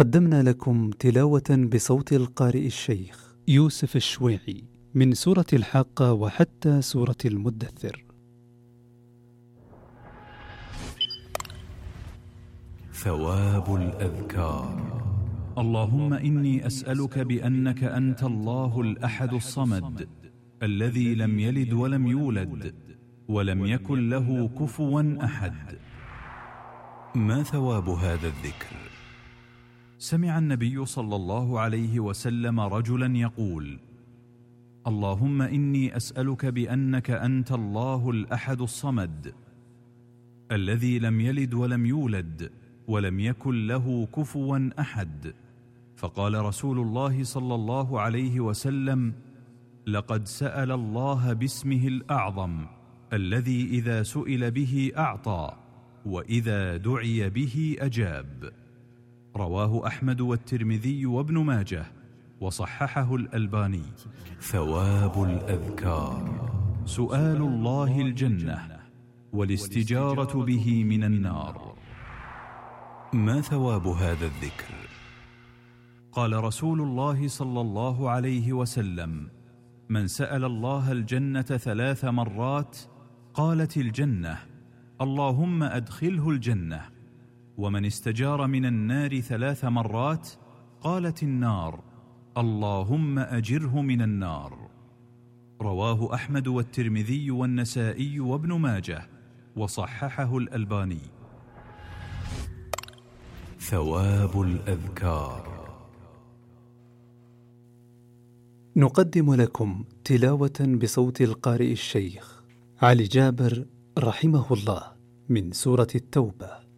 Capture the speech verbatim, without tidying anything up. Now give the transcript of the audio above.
قدمنا لكم تلاوة بصوت القارئ الشيخ يوسف الشويعي من سورة الحاقة وحتى سورة المدثر. ثواب الأذكار. اللهم إني أسألك بأنك أنت الله الأحد الصمد الذي لم يلد ولم يولد ولم يكن له كفوا أحد. ما ثواب هذا الذكر؟ سمع النبي صلى الله عليه وسلم رجلا يقول: اللهم إني أسألك بأنك أنت الله الأحد الصمد الذي لم يلد ولم يولد ولم يكن له كفوا أحد. فقال رسول الله صلى الله عليه وسلم: لقد سأل الله باسمه الأعظم الذي إذا سئل به أعطى وإذا دعي به أجاب. رواه أحمد والترمذي وابن ماجه وصححه الألباني. ثواب الأذكار: سؤال الله الجنة والاستجارة به من النار. ما ثواب هذا الذكر؟ قال رسول الله صلى الله عليه وسلم: من سأل الله الجنة ثلاث مرات قالت الجنة اللهم أدخله الجنة، ومن استجار من النار ثلاث مرات قالت النار اللهم أجره من النار. رواه أحمد والترمذي والنسائي وابن ماجه وصححه الألباني. ثواب الأذكار. نقدم لكم تلاوة بصوت القارئ الشيخ علي جابر رحمه الله من سورة التوبة.